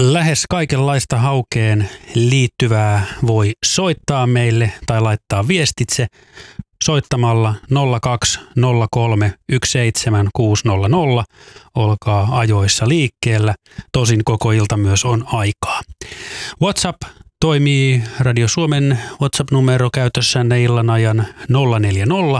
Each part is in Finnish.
Lähes kaikenlaista haukeen liittyvää voi soittaa meille tai laittaa viestitse soittamalla 0203 17600. Olkaa ajoissa liikkeellä, tosin koko ilta myös on aikaa. WhatsApp toimii Radio Suomen WhatsApp-numero käytössänne illan ajan 040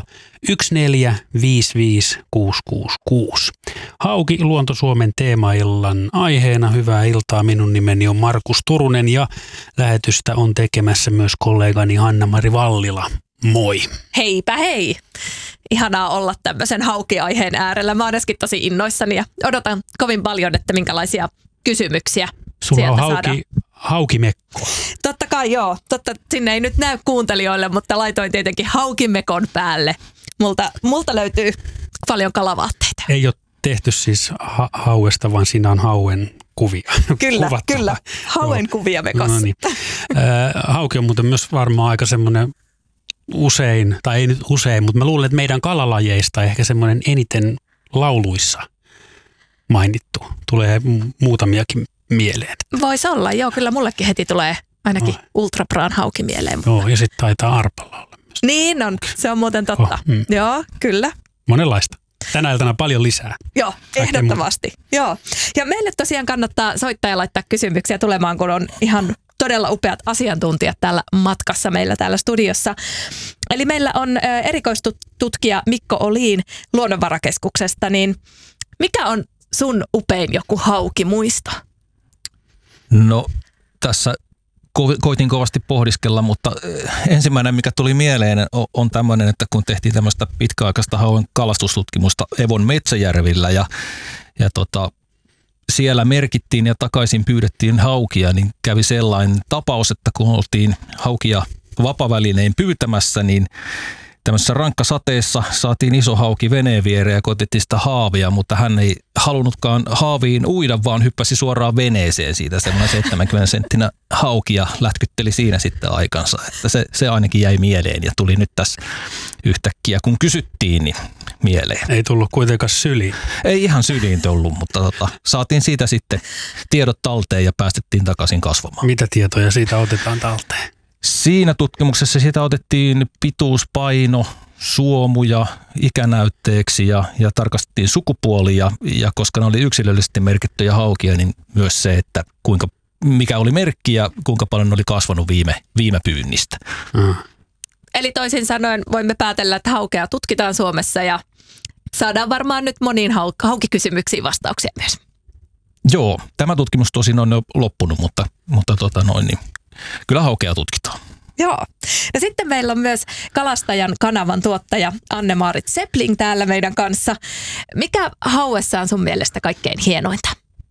1455 666. Hauki Luonto Suomen teemaillan aiheena. Hyvää iltaa. Minun nimeni on Markus Turunen ja lähetystä on tekemässä myös kollegani Hanna-Mari Vallila. Moi. Heipä hei. Ihanaa olla tämmöisen haukiaiheen äärellä. Mä oon äsken tosi innoissani ja odotan kovin paljon, että minkälaisia kysymyksiä Sulla on saadaan. haukimekko. Totta kai joo. Sinne ei nyt näy kuuntelijoille, mutta laitoin tietenkin haukimekon päälle. Multa löytyy paljon kalavaatteita. Ei ole tehty siis hauesta, vaan siinä on hauen kuvia. Kyllä. Hauen kuvia mekossa. No niin. Hauki on muuten myös varmaan aika semmoinen usein, tai ei nyt usein, mutta mä luulen, että meidän kalalajeista ehkä semmoinen eniten lauluissa mainittu. Tulee muutamiakin mieleen. Voisi olla, joo. Kyllä mullekin heti tulee ainakin ultrapraan hauki mieleen. Joo, ja sitten taitaa arpalla olla myös. Niin on, se on muuten totta. Joo, kyllä. Monenlaista. Tänä iltana paljon lisää. Joo, ehdottomasti. Joo. Ja meille tosiaan kannattaa soittaa ja laittaa kysymyksiä tulemaan, kun on ihan todella upeat asiantuntijat täällä matkassa meillä täällä studiossa. Eli meillä on erikoistutkija Mikko Olin Luonnonvarakeskuksesta, niin mikä on sun upein joku haukimuisto? No tässä koitin kovasti pohdiskella, mutta ensimmäinen mikä tuli mieleen on tämmöinen, että kun tehtiin tämmöistä pitkäaikaista hauen kalastustutkimusta Evon Metsäjärvillä ja siellä merkittiin ja takaisin pyydettiin haukia, niin kävi sellainen tapaus, että kun oltiin haukia vapavälinein pyytämässä, niin tämmöisessä rankkasateessa saatiin iso hauki veneen viereen ja koitettiin sitä haavia, mutta hän ei halunnutkaan haaviin uida, vaan hyppäsi suoraan veneeseen siitä semmoinen 70 senttinä hauki ja lätkytteli siinä sitten aikansa. Että se ainakin jäi mieleen ja tuli nyt tässä yhtäkkiä, kun kysyttiin, niin mieleen. Ei tullut kuitenkaan syliin. Ei ihan syliin tullut, mutta saatiin siitä sitten tiedot talteen ja päästettiin takaisin kasvamaan. Mitä tietoja siitä otetaan talteen? Siinä tutkimuksessa sitä otettiin pituus, paino, suomuja ikänäytteeksi ja tarkastettiin sukupuoli ja koska ne oli yksilöllisesti merkittyjä haukia, niin myös se, että mikä oli merkki ja kuinka paljon ne oli kasvanut viime pyynnistä. Eli toisin sanoen voimme päätellä, että haukea tutkitaan Suomessa ja saadaan varmaan nyt moniin haukikysymyksiin vastauksia myös. Joo, tämä tutkimus tosin on jo loppunut, mutta niin. Kyllä haukea tutkitaan. Joo. Ja sitten meillä on myös Kalastajan kanavan tuottaja Anne-Maarit Sepling täällä meidän kanssa. Mikä hauessa on sun mielestä kaikkein hienointa?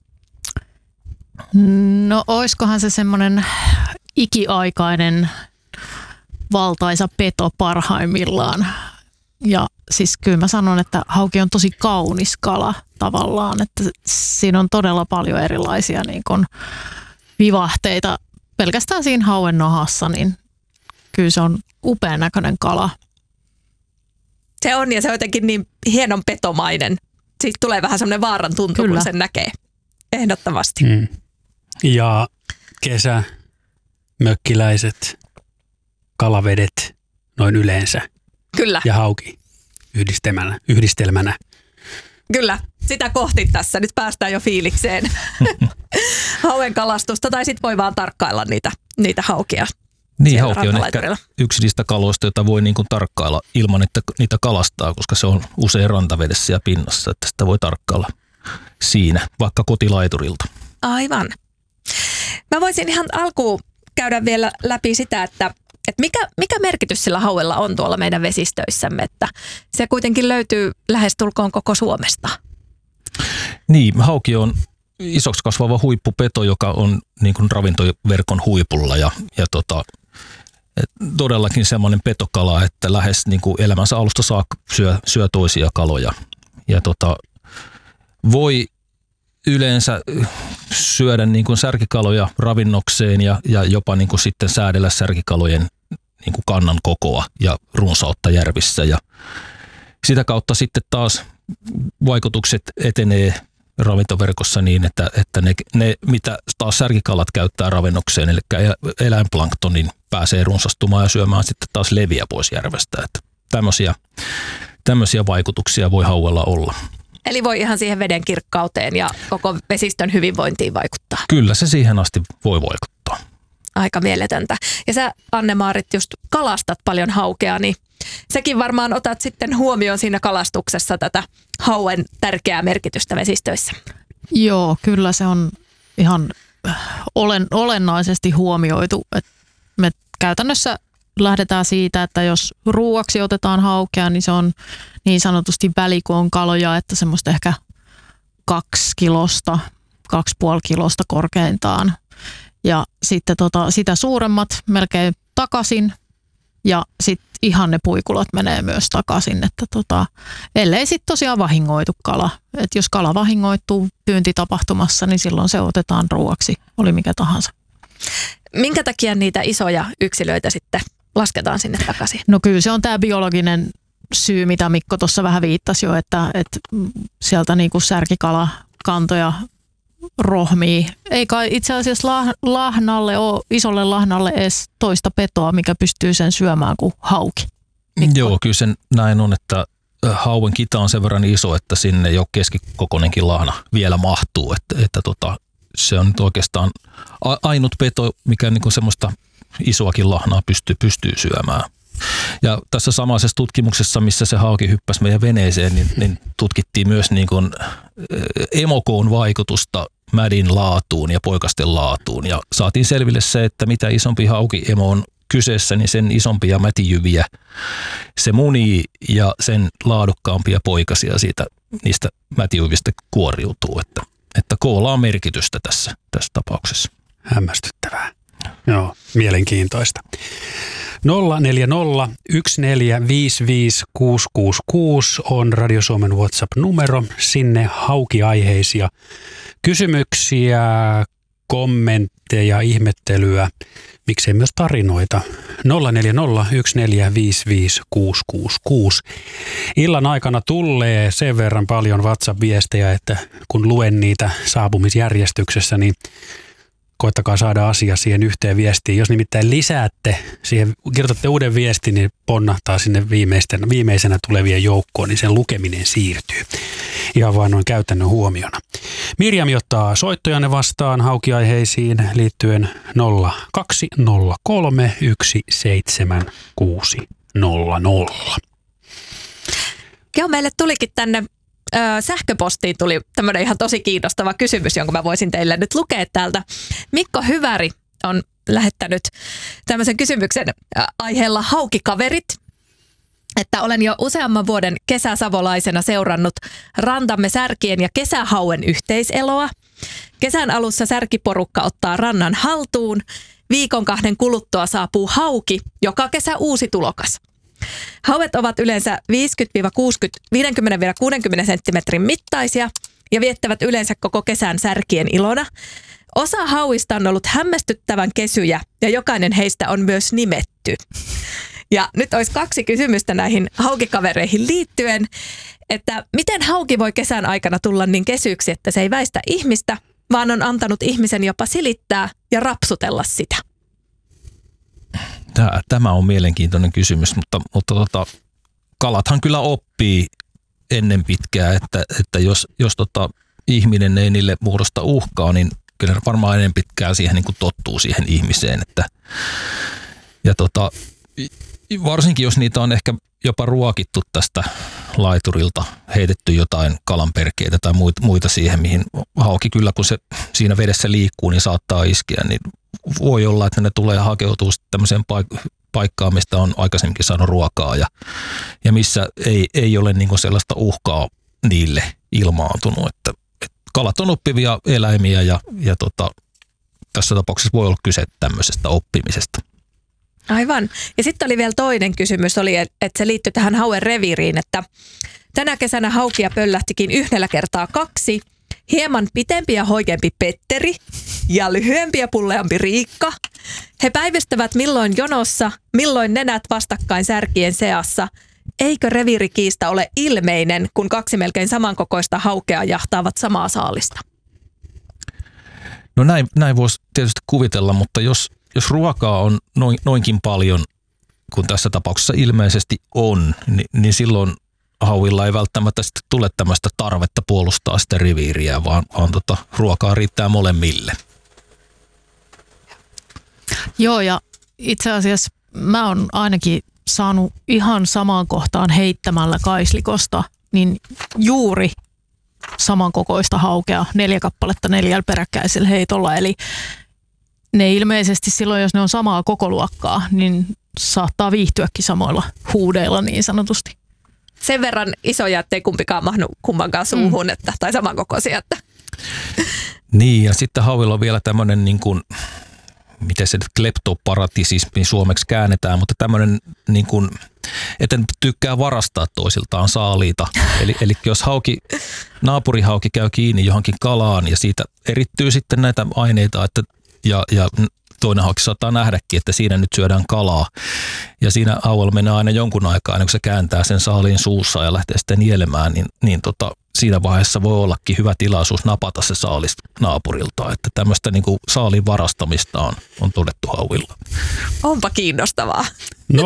No oiskohan se semmoinen ikiaikainen valtaisa peto parhaimmillaan. Ja siis kyllä mä sanon, että hauki on tosi kaunis kala tavallaan, että siinä on todella paljon erilaisia niin kuin vivahteita. Pelkästään siinä hauen nahassa, niin kyllä se on upean näköinen kala. Se on ja se on jotenkin niin hienon petomainen. Siitä tulee vähän semmoinen vaaran tuntu, kyllä, kun sen näkee. Ehdottomasti. Ja kesä, mökkiläiset, kalavedet noin yleensä. Kyllä. Ja hauki yhdistelmänä. Kyllä, sitä kohti tässä. Nyt päästään jo fiilikseen hauen kalastusta, tai sitten voi vaan tarkkailla niitä haukia. Niin, hauki on ehkä yksi niistä kaloista, jota voi niin kuin tarkkailla ilman, että niitä kalastaa, koska se on usein rantavedessä ja pinnassa, että sitä voi tarkkailla siinä, vaikka kotilaiturilta. Aivan. Mä voisin ihan alkuun käydä vielä läpi sitä, että mikä merkitys sillä hauella on tuolla meidän vesistöissämme, että se kuitenkin löytyy lähestulkoon koko Suomesta. Niin, hauki on isoksi kasvava huippupeto, joka on niin kuin ravintoverkon huipulla ja todellakin semmoinen petokala, että lähes niin kuin elämänsä alusta saakka syö toisia kaloja. Ja voi yleensä syödä niin kuin särkikaloja ravinnokseen ja jopa niin kuin sitten säädellä särkikalojen niin kuin kannan kokoa ja runsautta järvissä. Ja sitä kautta sitten taas vaikutukset etenee ravintoverkossa niin, että ne mitä taas särkikalat käyttää ravinnokseen, eli eläinplanktonin pääsee runsastumaan ja syömään sitten taas leviä pois järvestä. Että tämmöisiä vaikutuksia voi hauella olla. Eli voi ihan siihen veden kirkkauteen ja koko vesistön hyvinvointiin vaikuttaa. Kyllä se siihen asti voi vaikuttaa. Aika mieletöntä. Ja sä, Anne-Maarit, just kalastat paljon haukea, niin sekin varmaan otat sitten huomioon siinä kalastuksessa tätä hauen tärkeää merkitystä vesistöissä. Joo, kyllä se on ihan olennaisesti huomioitu. Et me käytännössä lähdetään siitä, että jos ruuaksi otetaan haukea, niin se on niin sanotusti välikoon kaloja, että semmoista ehkä 2 kilosta, 2,5 kilosta korkeintaan. Ja sitten sitä suuremmat melkein takaisin ja sitten ihan ne puikulat menee myös takaisin, että ellei sitten tosiaan vahingoitu kala. Että jos kala vahingoittuu pyyntitapahtumassa, niin silloin se otetaan ruuaksi, oli mikä tahansa. Minkä takia niitä isoja yksilöitä sitten lasketaan sinne takaisin? No kyllä se on tämä biologinen syy, mitä Mikko tuossa vähän viittasi jo, että sieltä niinku särkikalakantoja rohmii. Ei kai itse asiassa lahnalle ole, isolle lahnalle edes toista petoa, mikä pystyy sen syömään kuin hauki. Mikko. Joo, kyllä sen näin on, että hauen kita on sen verran iso, että sinne jo keskikokoinenkin lahna vielä mahtuu. Että se on nyt oikeastaan ainut peto, mikä niinku semmoista isoakin lahnaa pystyy syömään. Ja tässä samaisessa tutkimuksessa, missä se hauki hyppäsi meidän veneeseen, niin tutkittiin myös niin kuin emokoon vaikutusta mädin laatuun ja poikasten laatuun. Ja saatiin selville se, että mitä isompi haukiemo on kyseessä, niin sen isompia mätijyviä se munii ja sen laadukkaampia poikasia niistä mätijyvistä kuoriutuu. Että koolla on merkitystä tässä tapauksessa. Hämmästyttävää. Joo, mielenkiintoista. 040 1455 666 on Radio Suomen WhatsApp-numero. Sinne haukiaiheisia kysymyksiä, kommentteja, ihmettelyä, miksei myös tarinoita. 040 1455 666. Illan aikana tulee sen verran paljon WhatsApp-viestejä, että kun luen niitä saapumisjärjestyksessä, niin koittakaa saada asia siihen yhteen viestiin. Jos nimittäin lisäätte siihen, kirjoitatte uuden viestin, niin ponnahtaa sinne viimeisenä tulevien joukkoon, niin sen lukeminen siirtyy. Ihan vain noin käytännön huomiona. Mirjami ottaa soittojanne vastaan haukiaiheisiin liittyen 0203 17600. Joo, meille tulikin tänne sähköpostiin tuli tämmöinen ihan tosi kiinnostava kysymys, jonka mä voisin teille nyt lukea täältä. Mikko Hyväri on lähettänyt tämmöisen kysymyksen aiheella haukikaverit, että olen jo useamman vuoden kesäsavolaisena seurannut rantamme särkien ja kesähauen yhteiseloa. Kesän alussa särkiporukka ottaa rannan haltuun. 1-2 viikon kuluttua saapuu hauki, joka kesä uusi tulokas. Hauet ovat yleensä 50-60 senttimetrin mittaisia ja viettävät yleensä koko kesän särkien ilona. Osa hauista on ollut hämmästyttävän kesyjä ja jokainen heistä on myös nimetty. Ja nyt olisi 2 kysymystä näihin haukikavereihin liittyen, että miten hauki voi kesän aikana tulla niin kesyksi, että se ei väistä ihmistä, vaan on antanut ihmisen jopa silittää ja rapsutella sitä? Tämä on mielenkiintoinen kysymys, mutta kalathan kyllä oppii ennen pitkää, että jos ihminen ei niille muodosta uhkaa, niin kyllä varmaan ennen pitkään siihen niin kuin tottuu siihen ihmiseen. Ja varsinkin jos niitä on ehkä jopa ruokittu tästä laiturilta, heitetty jotain kalanperkeitä tai muita siihen, mihin hauki kyllä kun se siinä vedessä liikkuu, niin saattaa iskeä, niin voi olla, että ne tulee hakeutua tämmöiseen paikkaan, mistä on aikaisemminkin saanut ruokaa ja missä ei ole niin kuin sellaista uhkaa niille ilmaantunut. Että kalat on oppivia eläimiä ja tässä tapauksessa voi olla kyse tämmöisestä oppimisesta. Aivan. Ja sitten oli vielä toinen kysymys, että se liittyi tähän hauen reviiriin, että tänä kesänä haukia pöllähtikin yhdellä kertaa 2, hieman pitempi ja hoikempi Petteri ja lyhyempi ja pulleampi Riikka. He päivystävät milloin jonossa, milloin nenät vastakkain särkien seassa. eikö reviirikiista ole ilmeinen, kun kaksi melkein samankokoista haukea jahtaavat samaa saalista? No näin voisi tietysti kuvitella, mutta jos ruokaa on noinkin paljon, kuin tässä tapauksessa ilmeisesti on, niin silloin hauilla ei välttämättä tule tämmöistä tarvetta puolustaa sitä reviiriä, vaan ruokaa riittää molemmille. Joo, ja itse asiassa mä oon ainakin saanut ihan samaan kohtaan heittämällä kaislikosta, niin juuri samankokoista haukea 4 kappaletta 4 peräkkäisellä heitolla. Eli ne ilmeisesti silloin, jos ne on samaa kokoluokkaa, niin saattaa viihtyäkin samoilla huudeilla niin sanotusti. Sen verran isoja, ettei kumpikaan mahdu kummankaan suuhun, tai samankokoisia. Niin, ja sitten hauilla on vielä tämmöinen, niin kuin, miten se nyt kleptoparatisismi suomeksi käännetään, mutta tämmöinen, niin kuin, että tykkää varastaa toisiltaan saaliita. Eli jos naapurihauki käy kiinni johonkin kalaan ja siitä erittyy sitten näitä aineita, ja toinen hauki saattaa nähdäkin, että siinä nyt syödään kalaa. Ja siinä hauella menee aina jonkun aikaa, ennen kuin se kääntää sen saaliin suussa ja lähtee sitten nielemään, niin siinä vaiheessa voi ollakin hyvä tilaisuus napata se saalis naapurilta. Että tämmöistä niin kuin saaliin varastamista on todettu hauilla. Onpa kiinnostavaa. 020317600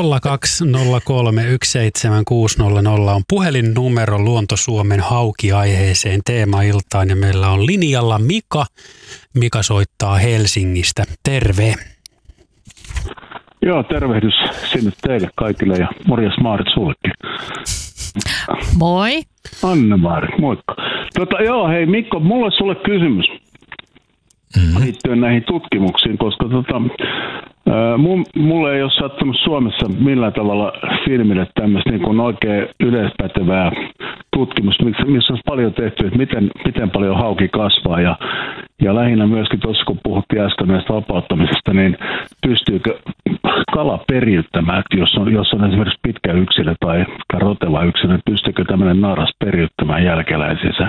on puhelinnumero Luonto Suomen hauki-aiheeseen teemailtaan ja meillä on linjalla Mika. Mika soittaa Helsingistä. Terve. Joo, tervehdys sinne teille kaikille ja morjes Maarit sullekin. Moi. Anne-Maarit, moikka. Joo, hei Mikko, mulla olisi sulle kysymys liittyen näihin tutkimuksiin, koska mulle ei ole sattunut Suomessa millään tavalla filmille tämmöistä niin kuin oikein yleispätevää tutkimusta, missä olisi paljon tehty, että miten paljon hauki kasvaa ja lähinnä myöskin tuossa, kun puhuttiin äsken näistä vapauttamisesta, niin pystyykö kala periyttämään, jos on esimerkiksi pitkä yksilö tai roteva yksilö, niin pystyykö tämmöinen naaras periyttämään jälkeläisinsä?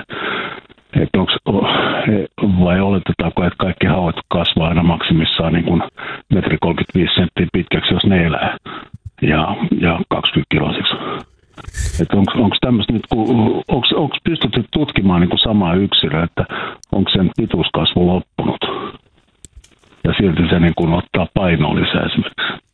Vai oletetaanko, että kaikki hauet kasvaa aina maksimissaan niin kuin 1,35 senttiä pitkäksi, jos ne elää, ja 20 kilosiksi? Onko tämmöistä nyt, onko pystytty tutkimaan niin kuin samaa yksilöä, että onko sen pituuskasvu loppunut ja silti se niin kuin ottaa painoa lisää esimerkiksi?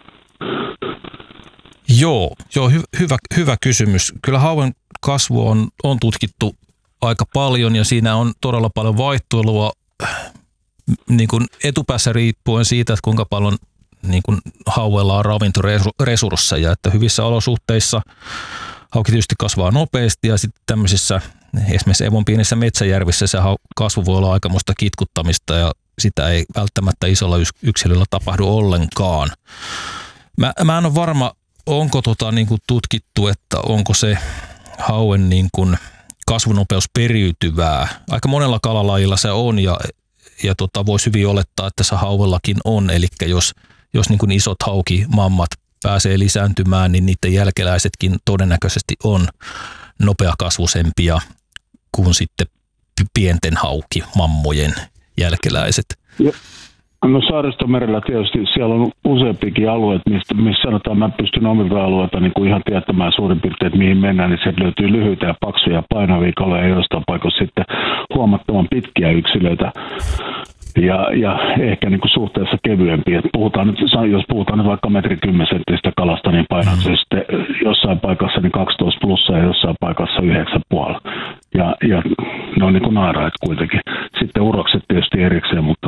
Joo, hyvä kysymys. Kyllä hauen kasvu on tutkittu aika paljon ja siinä on todella paljon vaihtelua niin kuin etupäässä riippuen siitä, että kuinka paljon niin kuin hauella on ravintoresursseja, että hyvissä olosuhteissa hauki tietysti kasvaa nopeasti ja sitten tämmöisissä esimerkiksi Evon pienissä metsäjärvissä se kasvu voi olla aikamoista kitkuttamista ja sitä ei välttämättä isolla yksilöllä tapahdu ollenkaan. Mä en ole varma, onko niin kuin tutkittu, että onko se hauen niin kuin kasvunopeus periytyvää. Aika monella kalalajilla se on ja voisi hyvin olettaa, että se hauellakin on. Eli jos niin kuin isot haukimammat pääsee lisääntymään, niin niiden jälkeläisetkin todennäköisesti on nopeakasvusempia kuin sitten pienten haukimammojen jälkeläiset. No Saaristomerellä tietysti siellä on useampikin alueet, missä sanotaan, mä pystyn omilta alueilta niin kuin ihan tietämään suurin piirtein, että mihin mennään, niin sieltä löytyy lyhyitä ja paksuja painavia kaloja ja jostain paikoissa sitten huomattavan pitkiä yksilöitä ja ehkä niin kuin suhteessa kevyempiä. Jos puhutaan nyt vaikka 1,10 metriä kalasta, niin painaa se sitten jossain paikassa niin 12 plussa ja jossain paikassa 9,5. Ja ne on niin kuin naaraat kuitenkin. Sitten urokset tietysti erikseen, mutta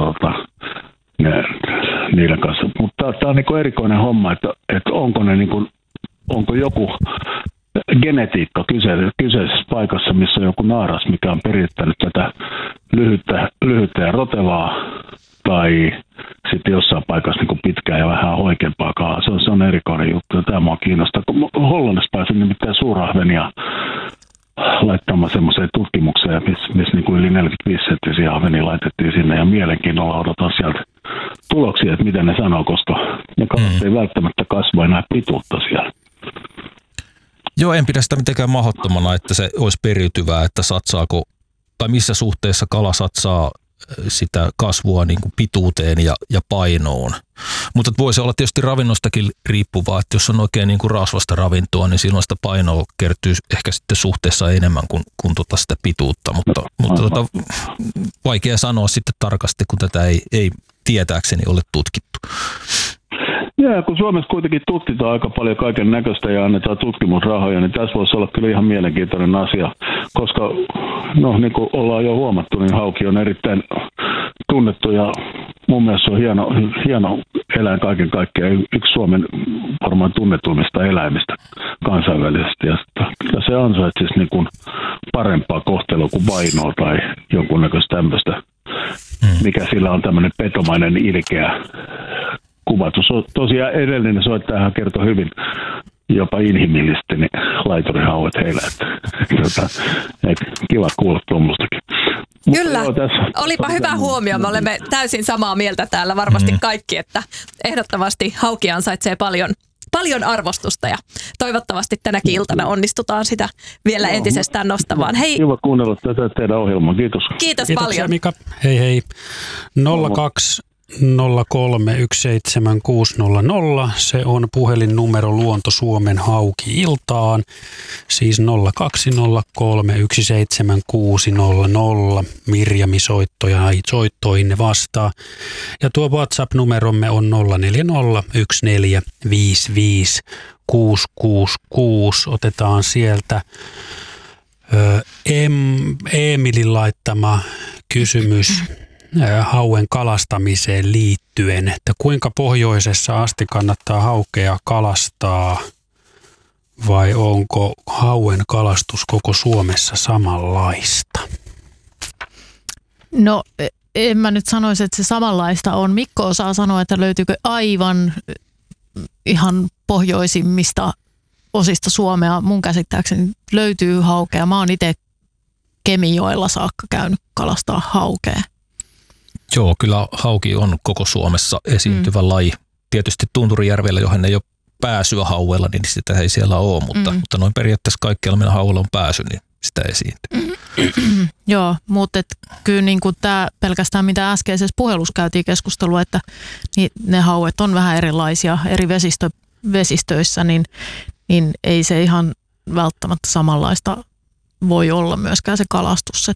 niiden kanssa. Mutta tämä on niin kuin erikoinen homma, että onko ne niin kuin, onko joku genetiikka kyseisessä paikassa, missä on joku naaras, mikä on perittänyt tätä lyhyttä ja rotevaa, tai sitten jossain paikassa niin kuin pitkää ja vähän oikeampaa kalaa. Se on erikoinen juttu, ja tämä mua kiinnostaa. Hollannissa pääsin nimittäin suurahvenia laittamaan semmoiseen tutkimukseen, missä niin kuin yli 45 senttisiä ahvenia laitettiin sinne, ja mielenkiinnolla odotan sieltä tuloksia, että mitä ne sanoo, koska ne kalat ei välttämättä kasva enää pituutta siellä. Joo, en pidä sitä mitenkään mahdottomana, että se olisi periytyvää, että satsaako, tai missä suhteessa kala satsaa sitä kasvua niin kuin pituuteen ja painoon. Mutta voi se olla tietysti ravinnostakin riippuvaa, että jos on oikein niin kuin rasvasta ravintoa, niin silloin sitä painoa kertyy ehkä sitten suhteessa enemmän kuin sitä pituutta, mutta vaikea sanoa sitten tarkasti, kun tätä ei tietääkseni ole tutkittu. Ja kun Suomessa kuitenkin tutkitaan aika paljon kaiken näköistä ja annetaan tutkimusrahoja, niin tässä voisi olla kyllä ihan mielenkiintoinen asia, koska no niin kuin ollaan jo huomattu, niin hauki on erittäin tunnettu ja mun mielestä se on hieno eläin kaiken kaikkiaan, yksi Suomen varmaan tunnetuimmista eläimistä kansainvälisesti. Ja se ansaitsisi niin kuin parempaa kohtelua kuin vainoa tai jonkunnäköistä tämmöistä, mikä sillä on tämmöinen petomainen ilkeä kuvatus. Tosiaan edellinen soittajahan kertoi hyvin jopa inhimillisesti niin laiturihauet heillä. Että kiva kuulla tuommoistakin. Kyllä, olipa hyvä huomio. Me olemme täysin samaa mieltä täällä varmasti kaikki, että ehdottomasti hauki ansaitsee paljon arvostusta ja toivottavasti tänäkin iltana onnistutaan sitä vielä entisestään nostamaan. Hei. Kiva kuunnella tätä teidän ohjelmaa. Kiitos. Kiitos Kiitoksia, paljon. Mika. Hei. 0203 se on puhelinnumero Luonto Suomen Hauki-iltaan, siis 0203 17600. Mirjami soittoihinne vastaa. Ja tuo WhatsApp-numeromme on 0401455666. Otetaan sieltä Emilin laittama kysymys hauen kalastamiseen liittyen, että kuinka pohjoisessa asti kannattaa haukea kalastaa vai onko hauen kalastus koko Suomessa samanlaista? No en mä nyt sanoisi, että se samanlaista on. Mikko osaa sanoa, että löytyykö aivan ihan pohjoisimmista osista Suomea. Mun käsittääkseni löytyy haukea. Mä oon itse Kemijoella saakka käynyt kalastaa haukea. Joo, kyllä hauki on koko Suomessa esiintyvä laji. Tietysti Tunturijärvellä, johon ei ole pääsyä hauella, niin sitä ei siellä ole, mutta noin periaatteessa kaikkialla, millä hauella on pääsy, niin sitä esiintyy. Joo, mutta kyllä niin kuin tämä pelkästään mitä äskeisessä puhelussa käytiin keskustelua, että ne hauet on vähän erilaisia eri vesistöissä, niin ei se ihan välttämättä samanlaista voi olla myöskään se kalastus.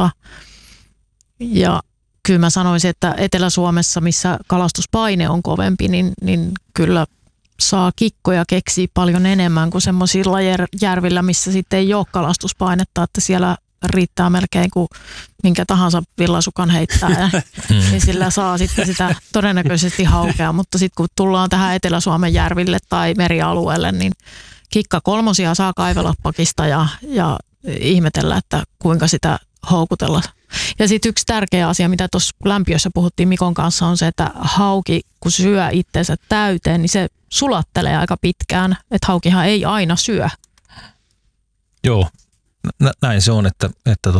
Ja kyllä mä sanoisin, että Etelä-Suomessa, missä kalastuspaine on kovempi, niin kyllä saa kikkoja keksiä paljon enemmän kuin semmoisilla järvillä, missä sitten ei ole kalastuspainetta, että siellä riittää melkein kuin minkä tahansa villasukan heittää, niin sillä saa sitten sitä todennäköisesti haukea, mutta sitten kun tullaan tähän Etelä-Suomen järville tai merialueelle, niin kikka kolmosia saa kaivella pakista ja ihmetellä, että kuinka sitä houkutella. Ja sitten yksi tärkeä asia, mitä tuossa lämpiössä puhuttiin Mikon kanssa, on se, että hauki, kun syö itseensä täyteen, niin se sulattelee aika pitkään. Että haukihan ei aina syö. Joo, näin se on, että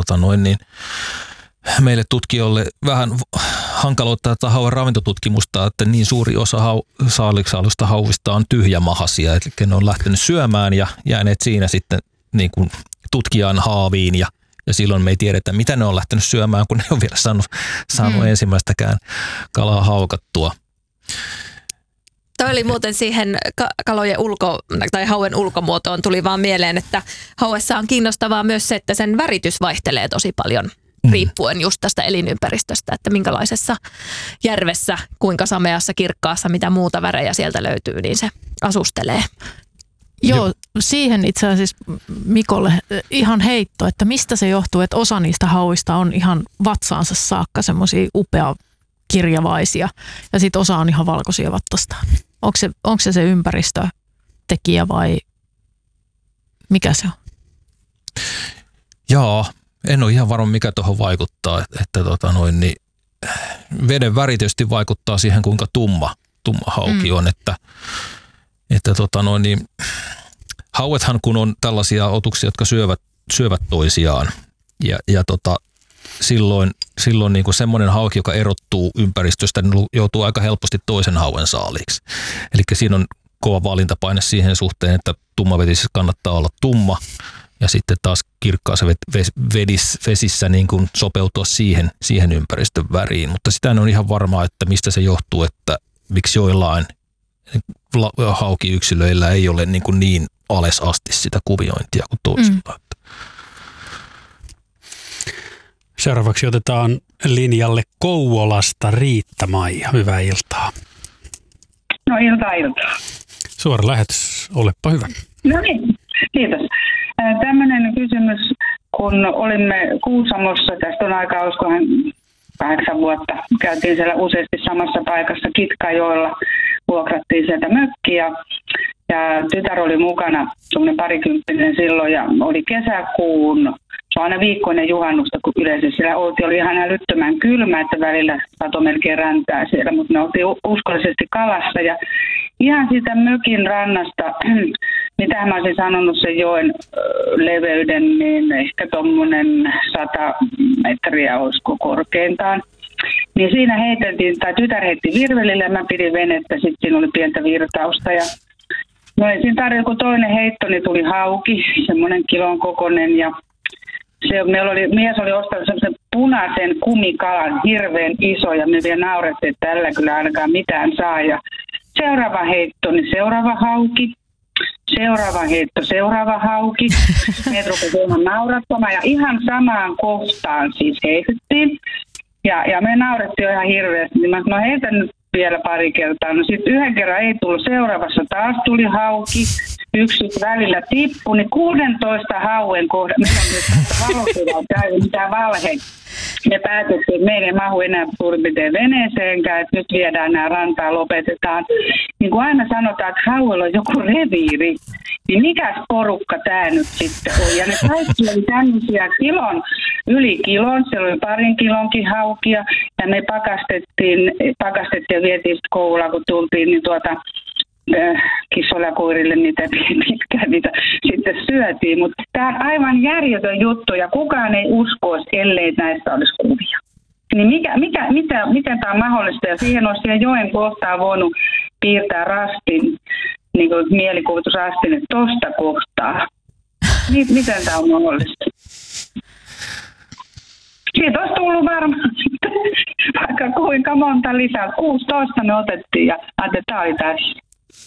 meille tutkijoille vähän hankaloittaa tätä hauen ravintotutkimusta, että niin suuri osa saaliksaalusta hauvista on tyhjämahaisia, eli ne on lähtenyt syömään ja jääneet siinä sitten niin kuin tutkijan haaviin ja silloin me ei tiedetä, mitä ne on lähtenyt syömään, kun ne on vielä saanut ensimmäistäkään kalaa haukattua. Toi oli muuten siihen kalojen tai hauen ulkomuotoon tuli vaan mieleen, että hauessa on kiinnostavaa myös se, että sen väritys vaihtelee tosi paljon riippuen just tästä elinympäristöstä, että minkälaisessa järvessä, kuinka sameassa, kirkkaassa, mitä muuta värejä sieltä löytyy, niin se asustelee. Joo, siihen itse asiassa Mikolle ihan heitto, että mistä se johtuu, että osa niistä hauista on ihan vatsaansa saakka semmoisia upea kirjavaisia ja sitten osa on ihan valkoisia vattastaan. Onko se ympäristötekijä vai mikä se on? Jaa, en ole ihan varma mikä tuohon vaikuttaa, että niin veden väri tietysti vaikuttaa siihen kuinka tumma hauki on, että niin hauethan kun on tällaisia otuksia, jotka syövät toisiaan ja silloin niin kuin semmoinen hauki, joka erottuu ympäristöstä, niin joutuu aika helposti toisen hauen saaliiksi. Eli siinä on kova valintapaine siihen suhteen, että tummavetisissä kannattaa olla tumma ja sitten taas kirkkaassa vesissä niin kuin sopeutua siihen ympäristön väriin. Mutta sitä en ole ihan varmaa, että mistä se johtuu, että miksi joillain haukiyksilöillä ei ole niin alas asti sitä kuviointia kuin toisilla. Seuraavaksi otetaan linjalle Kouvolasta Riitta-Maija. Hyvää iltaa. No iltaa. Suora lähetys, olepa hyvä. No niin, kiitos. Tämmöinen kysymys, kun olimme Kuusamossa, tästä on aikaa, olisikohan 8 vuotta, käytiin siellä useasti samassa paikassa Kitkajoella, vuokrattiin sieltä mökkiä ja tytär oli mukana, semmoinen parikymppinen silloin ja oli kesäkuun, se on aina viikkoinen juhannusta, kun yleensä siellä oli ihan älyttömän kylmä, että välillä satoi melkein räntää siellä, mutta me oltiin uskollisesti kalassa ja ihan siitä mökin rannasta, mitä mä olisin sanonut sen joen leveyden, niin ehkä tuommoinen 100 metriä olisiko korkeintaan. Niin siinä heiteltiin, tai tytär heitti virvelille ja mä pidin venettä, sitten siinä oli pientä virtausta. Ja no ei siinä tarvitse, kun toinen heitto, niin tuli hauki, semmoinen kilon kokoinen ja mies oli ostanut semmoisen punaisen kumikalan, hirveän iso ja me vielä naurettiin, että tällä kyllä ainakaan mitään saa. Ja seuraava heitto, niin seuraava hauki. Seuraava heitto, seuraava hauki. Meitä rupesi ihan naurattamaan ja ihan samaan kohtaan siis heitettiin. Ja me naurettiin jo ihan hirveästi. Niin mä sanoin, no heitä nyt vielä pari kertaa. No sitten yhden kerran ei tullut, seuraavassa taas tuli hauki. Yksi välillä tippui, niin 16 hauen kohdalla. Meillä on nyt valokuva, ei mitään valheita. Me päätettiin, että meidän ei mahu enää suurin piirtein veneeseenkään, että nyt viedään nämä rantaa, lopetetaan. Niin kuin aina sanotaan, että hauella on joku reviiri, niin mikäs porukka tämä nyt sitten on? Ja ne kaikki oli tämmöisiä yli kilon, siellä oli 2 kilonkin haukia, ja me pakastettiin ja vietiin sitten Kouvolaan, kun tultiin, niin kissoille ja koirille niitä pitkään niitä sitten syötiin, mutta tämä on aivan järjetön juttu ja kukaan ei uskoisi, ellei näistä olisi kuvia. Niin miten tämä on mahdollista ja siihen olisi siihen joen kohtaan voinut piirtää rastin, niin kuin mielikuvitusrastin, että tosta kohtaa. Miten tämä on mahdollista? Siitä olisi tullut varmaan vaikka kuinka monta lisää. 16 me otettiin ja ajattelin, että tämä oli tässä.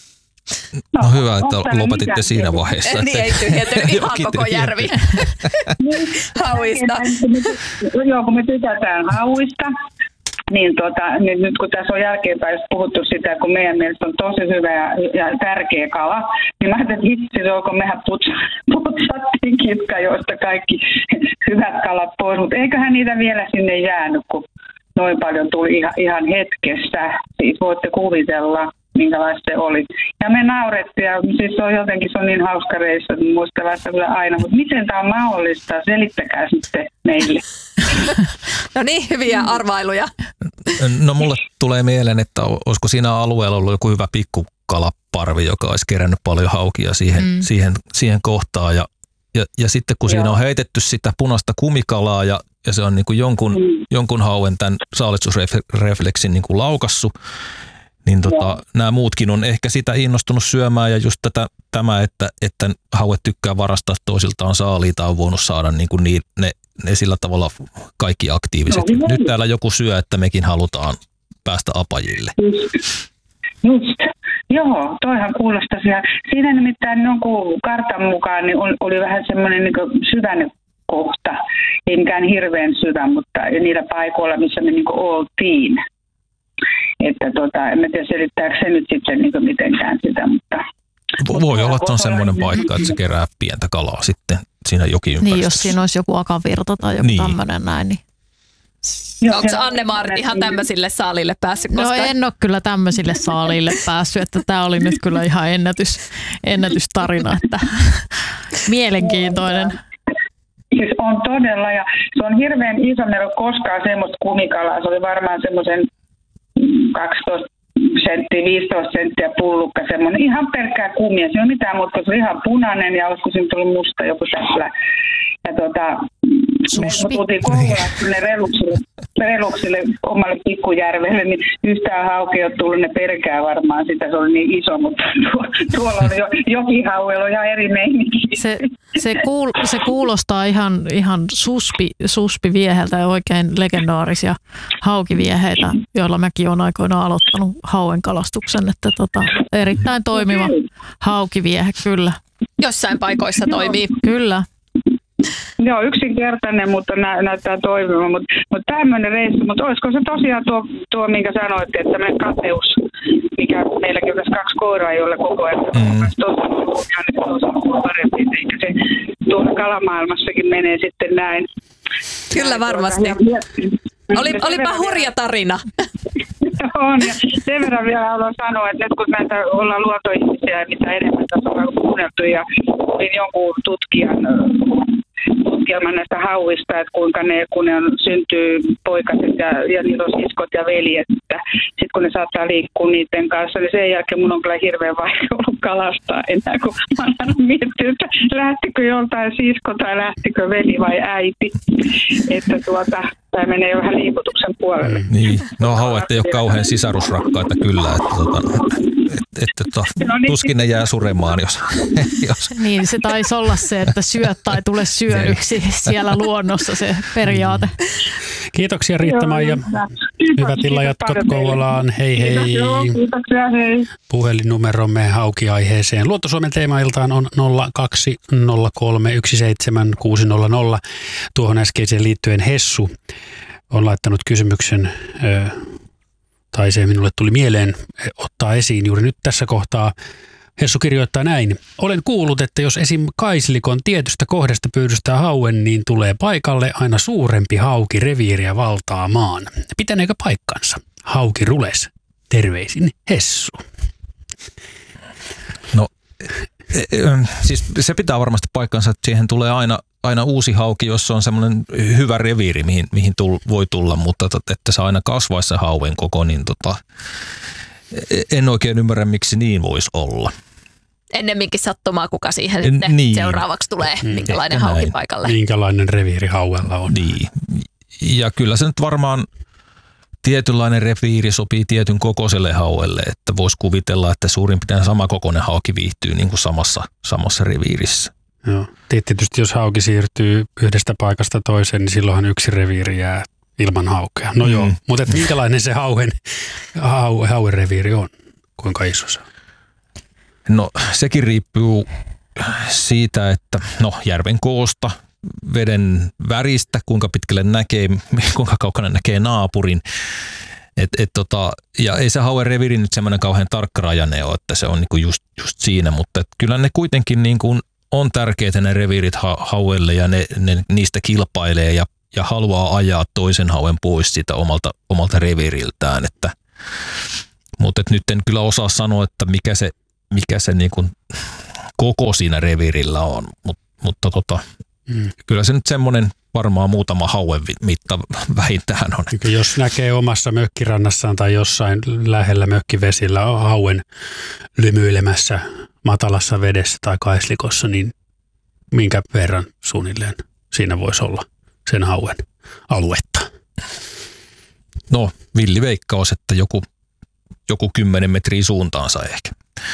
No hyvä, että lopetitte siinä vaiheessa. Niin ei tyhjentynyt ihan koko järvi hauista. Joo, kun me tykätään hauista, niin nyt kun tässä on jälkeenpäin puhuttu sitä, kun meidän mielestä on tosi hyvä ja tärkeä kala, niin mä ajattelin, että hitsi, kun mehän putsattiin Kitkajoista kaikki hyvät kalat pois, mutta eiköhän niitä vielä sinne jäänyt, kun noin paljon tuli ihan hetkessä. Siis voitte kuvitella, minkälaista se oli. Ja me naurettiin, ja siis se on niin hauska reissu, että muistellaan sitä kyllä aina, mutta miten tämä on mahdollista? Selittäkää sitten meille. No niin, hyviä arvailuja. No mulle tulee mieleen, että olisiko siinä alueella ollut joku hyvä pikkukalaparvi, joka olisi kerännyt paljon haukia siihen kohtaan. Ja sitten kun siinä on heitetty sitä punaista kumikalaa ja se on niin kuin jonkun hauen tämän saalistusrefleksin niin kuin laukassut, niin nämä muutkin on ehkä sitä innostunut syömään ja just tämä, että hauet tykkää varastaa toisiltaan saaliita, on voinut saada niin kuin ne sillä tavalla kaikki aktiiviset. Nyt täällä joku syö, että mekin halutaan päästä apajille. Just. Joo, toihan kuulostaisi. Siinä nimittäin jonkun kartan mukaan niin oli vähän semmoinen niin syvän kohta. Ei mikään hirveän syvä, mutta niillä paikoilla, missä me niin oltiin. Että en tiedä selittääkö se nyt sitten niin mitenkään sitä, mutta voi olla, että on semmoinen paikka, että se kerää pientä kalaa sitten siinä jokiympäristössä. Niin, jos siinä olisi joku akavirta tai joku tämmöinen näin, niin onko Anne-Maarit ihan tämmöisille saalille päässyt koskaan? No en ole kyllä tämmöisille saalille päässyt, että tämä oli nyt kyllä ihan ennätystarina, että mielenkiintoinen. Siis on todella ja se on hirveän iso, meillä on koskaan semmoista kumikalaa, se oli varmaan semmoisen 12 senttiä, 15 senttiä pullukka, semmoinen ihan pelkkää kumia. Se ei ole mitään muuta, se on ihan punainen ja olisiko siinä tullut musta joku täplä. Ja Suspi. Me tultiin Kouvolasta ne reluksille omalle pikkujärvelle, niin yhtään hauki ei ole tullut, ne pelkää varmaan sitä, se oli niin iso, mutta tuolla on jo jokihauella ihan eri meininki. Se kuulostaa ihan suspivieheltä ja oikein legendaarisia haukivieheitä, joilla mäkin olen aikoinaan aloittanut hauen kalastuksen, että erittäin toimiva haukiviehe, kyllä. Jossain paikoissa toimii. Kyllä. Joo, yksinkertainen, mutta näyttää toimivan. Mutta tämmöinen reissu, mutta olisiko se tosiaan tuo minkä sanoit, että tämmöinen kateus, mikä meilläkin on tässä 2 koiraa, joilla koko ajan on parempi, eikä se tuolla kalamaailmassakin menee sitten näin. Kyllä varmasti. Olipa hurja tarina. On, ja sen verran vielä haluan sanoa, että nyt kun näitä ollaan luontoihmisiä ja mitä enemmän tässä on kuunneltu ja olin jonkun tutkielman näistä hauista, että kuinka ne, kun ne syntyy poikaset ja niillä on siskot ja veljet, että sitten kun ne saattaa liikkua niiden kanssa, niin sen jälkeen mun on kyllä hirveän vaikea ollut kalastaa enää, kun mä oon aina miettinyt, että lähtikö joltain sisko tai lähtikö veli vai äiti, että tämä menee jo vähän liikutuksen puolelle. Niin, no hauet ei ole kauhean sisarusrakkaita kyllä, että tuskin ne jää suremaan, jos. Niin, se taisi olla se, että syöt tai tule syödyksi siellä luonnossa se periaate. Kiitoksia Riitta-Maija. Hyvät illanjatkot Kouvolaan. Hei hei. Kiitoksia, hei. Puhelinnumeromme haukiaiheeseen. Luontosuomen teemailtaan on 0203176600. Tuohon äskeiseen liittyen Hessu on laittanut kysymyksen, tai se minulle tuli mieleen ottaa esiin juuri nyt tässä kohtaa. Hessu kirjoittaa näin. Olen kuullut, että jos esim. Kaislikon tietystä kohdasta pyydystää hauen, niin tulee paikalle aina suurempi hauki reviiriä valtaamaan. Pitäneekö paikkansa? Hauki rules. Terveisin Hessu. No, siis se pitää varmasti paikkansa, että siihen tulee aina uusi hauki, jos on semmoinen hyvä reviiri, mihin voi tulla, mutta että se aina kasvaisi se hauen koko, niin en oikein ymmärrä, miksi niin voisi olla. Ennemminkin sattumaa, kuka siihen sitten seuraavaksi tulee, minkälainen hauki paikalle. Minkälainen reviiri hauella on. Niin. Ja kyllä se nyt varmaan tietynlainen reviiri sopii tietyn kokoiselle hauelle, että voisi kuvitella, että suurin piirtein sama kokoinen hauki viihtyy niin kuin samassa reviirissä. Joo. Tietysti jos hauki siirtyy yhdestä paikasta toiseen, niin silloinhan yksi reviiri jää ilman haukea. No joo, mutta minkälainen se hauen reviiri on? Kuinka iso se on? No sekin riippuu siitä, että järven koosta, veden väristä, kuinka pitkälle näkee, kuinka kaukana näkee naapurin. Ja ei se hauen reviiri nyt semmoinen kauhean tarkkarajainen ole, että se on niinku just siinä, mutta kyllä ne kuitenkin niinku on tärkeitä ne reviirit hauelle ja ne niistä kilpailee ja haluaa ajaa toisen hauen pois siitä omalta reviiriltään. Mutta nyt en kyllä osaa sanoa, että mikä se niinku koko siinä reviirillä on, mutta kyllä se nyt semmoinen varmaan muutama hauen mitta vähintään on. Jos näkee omassa mökkirannassaan tai jossain lähellä mökkivesillä hauen lymyilemässä matalassa vedessä tai kaislikossa, niin minkä verran suunnilleen siinä voisi olla sen hauen aluetta? No, villiveikkaus, että joku 10 metriä suuntaansa ehkä.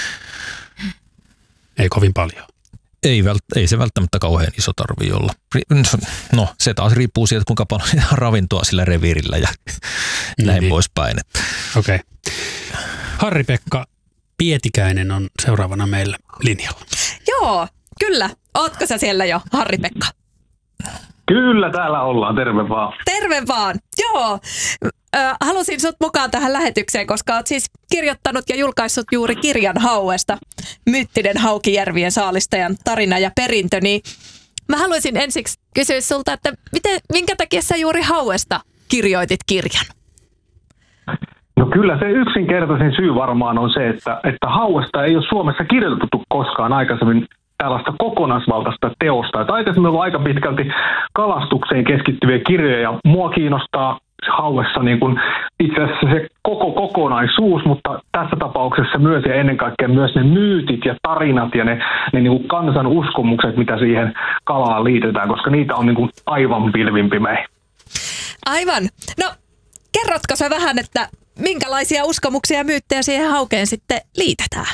Ei kovin paljon. Ei se välttämättä kauhean iso tarvitse olla. No, se taas riippuu siitä, kuinka paljon ravintoa sillä reviirillä ja näin poispäin. Okei. Harri-Pekka Pietikäinen on seuraavana meillä linjalla. Joo, kyllä. Ootko sä siellä jo, Harri-Pekka? Kyllä, täällä ollaan. Terve vaan. Terve vaan. Joo. Halusin sut mukaan tähän lähetykseen, koska oot siis kirjoittanut ja julkaissut juuri kirjan hauesta. Myyttinen Haukijärvien saalistajan tarina ja perintö. Niin mä haluaisin ensiksi kysyä sulta, että minkä takia sä juuri hauesta kirjoitit kirjan? No kyllä se yksinkertaisin syy varmaan on se, että hauesta ei ole Suomessa kirjoitettu koskaan aikaisemmin tällaista kokonaisvaltaista teosta. Että aikaisemmin on aika pitkälti kalastukseen keskittyviä kirjoja ja mua kiinnostaa hauessa niin kuin itse asiassa se koko kokonaisuus, mutta tässä tapauksessa myös ja ennen kaikkea myös ne myytit ja tarinat ja ne niin kuin kansan uskomukset, mitä siihen kalaan liitetään, koska niitä on niin kuin aivan pilvin pimein. Aivan. No, kerrotko sä vähän, että minkälaisia uskomuksia ja myyttejä siihen haukeen sitten liitetään?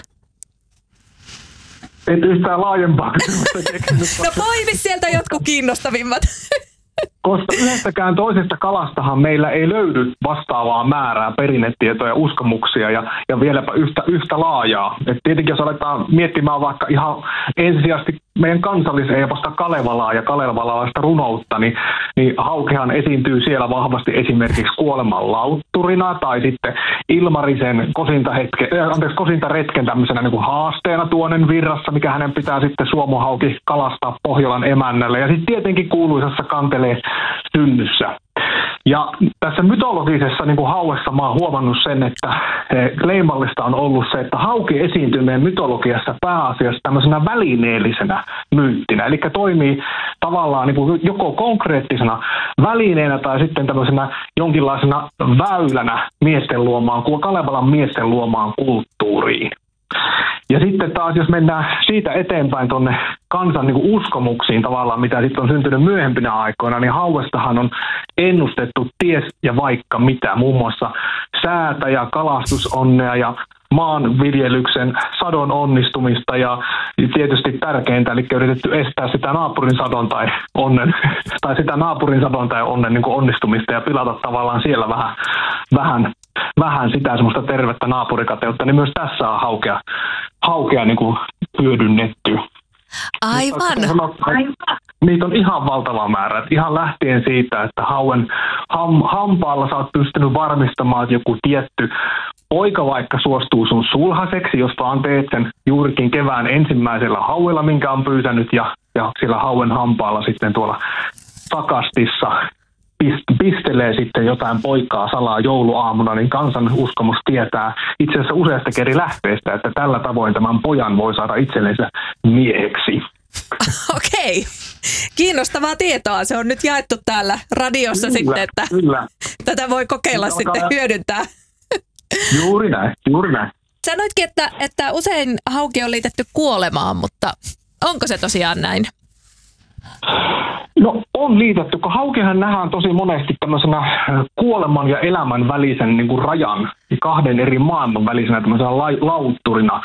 Et yhtään laajempaa kysymystä keksinyt. No poimi sieltä jotkut kiinnostavimmat. Koska yhdestäkään toisesta kalastahan meillä ei löydy vastaavaa määrää perinnetietoja ja uskomuksia ja vieläpä yhtä laajaa. Et tietenkin jos aletaan miettimään vaikka ihan ensisijaisesti meidän kansalliseeposta Kalevalaa ja kalevalalaista runoutta, niin haukehan esiintyy siellä vahvasti esimerkiksi kuoleman lautturina tai sitten Ilmarisen kosintaretken tämmöisenä niin kuin haasteena Tuonen virrassa, mikä hänen pitää sitten suomohauki kalastaa Pohjolan emännälle. Ja sitten tietenkin kuuluisassa Kanteleen synnyssä. Ja tässä mytologisessa niin kuin hauessa mä oon huomannut sen, että leimallista on ollut se, että hauki esiintyy meidän mytologiassa pääasiassa tämmöisenä välineellisenä myyttinä. Eli toimii tavallaan niin kuin joko konkreettisena välineenä tai sitten tämmöisenä jonkinlaisena väylänä miesten luomaan, Kalevalan miesten luomaan kulttuuriin. Ja sitten taas, jos mennään siitä eteenpäin tuonne kansan niin kuin uskomuksiin tavallaan, mitä sitten on syntynyt myöhempinä aikoina, niin hauestahan on ennustettu ties ja vaikka mitä, muun muassa säätä ja kalastusonnea ja maanviljelyksen sadon onnistumista ja tietysti tärkeintä, eli yritetty estää sitä naapurin sadon tai onnen, tai sitä naapurin sadon tai onnen niin kuin onnistumista ja pilata tavallaan siellä vähän sitä semmoista tervettä naapurikateutta, niin myös tässä on haukea niin kuin hyödynnetty. Aivan. Niitä on ihan valtava määrä. Että ihan lähtien siitä, että hauen hampaalla sä oot pystynyt varmistamaan, että joku tietty poika vaikka suostuu sun sulhaseksi, jos vaan teet sen juurikin kevään ensimmäisellä hauella, minkä on pyytänyt, ja sillä hauen hampaalla sitten tuolla sakastissa pistelee sitten jotain poikaa salaa jouluaamuna, niin kansan uskomus tietää itse asiassa useasta eri lähteestä, että tällä tavoin tämän pojan voi saada itsellensä mieheksi. Okei. Kiinnostavaa tietoa. Se on nyt jaettu täällä radiossa kyllä, sitten, että kyllä. Tätä voi kokeilla sitten hyödyntää. Juuri näin. Sanoitkin, että usein hauki on liitetty kuolemaan, mutta onko se tosiaan näin? No on liitetty, kun haukihan nähdään tosi monesti tämmöisenä kuoleman ja elämän välisen niin kuin rajan, kahden eri maailman välisenä tämmöisenä lautturina.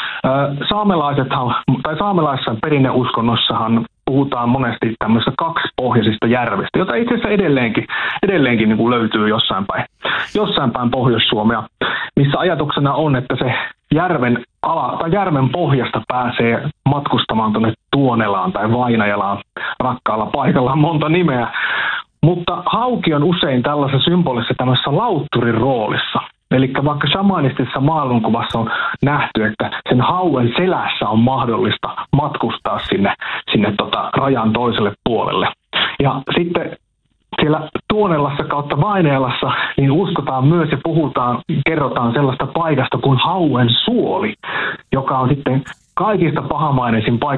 Saamelaisessa perinneuskonnossahan puhutaan monesti tämmöisistä kaksipohjaisista järvistä, jota itse asiassa edelleenkin niin kuin löytyy jossain päin Pohjois-Suomea, missä ajatuksena on, että se järven pohjasta pääsee matkustamaan tuonne Tuonelaan tai Vainajalaan, rakkaalla paikalla monta nimeä. Mutta hauki on usein tällaisessa symbolisessa tämmöisessä lautturin roolissa. Eli vaikka shamanistisessa maailmankuvassa on nähty, että sen hauen selässä on mahdollista matkustaa sinne rajan toiselle puolelle. Ja sitten siellä Tuonelassa kautta Vainajalassa niin uskotaan myös ja kerrotaan sellaista paikasta kuin hauen suoli, joka on sitten kaikista pahamaineisin paikka